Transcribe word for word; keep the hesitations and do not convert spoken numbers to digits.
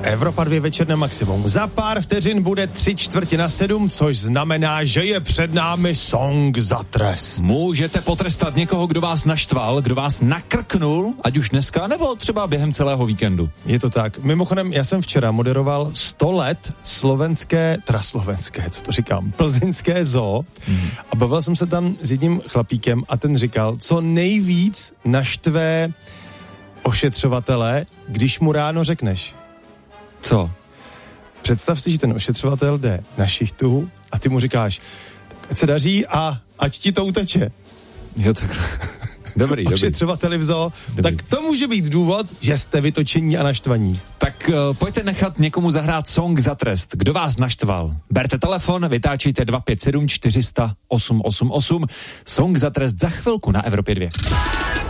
Evropa dvě večer na maximum. Za pár vteřin bude tři čtvrtě na sedm, což znamená, že je před námi song za trest. Můžete potrestat někoho, kdo vás naštval, kdo vás nakrknul, ať už dneska, nebo třeba během celého víkendu. Je to tak. Mimochodem, já jsem včera moderoval sto let slovenské, teda slovenské, co to říkám, plzeňské zoo hmm. a bavil jsem se tam s jedním chlapíkem a ten říkal, co nejvíc naštve ošetřovatele, když mu ráno řekneš. Co? Představ si, že ten ošetřovatel jde na šichtu a ty mu říkáš, ať se daří a ať ti to uteče. Jo, tak dobrý, dobrý. Ošetřovateli v zoo, tak to může být důvod, že jste vytočení a naštvaní. Tak uh, pojďte nechat někomu zahrát song za trest. Kdo vás naštval? Berte telefon, vytáčejte dva pět sedm čtyři sta osm osm osm. Song za trest za chvilku na Evropě dvě.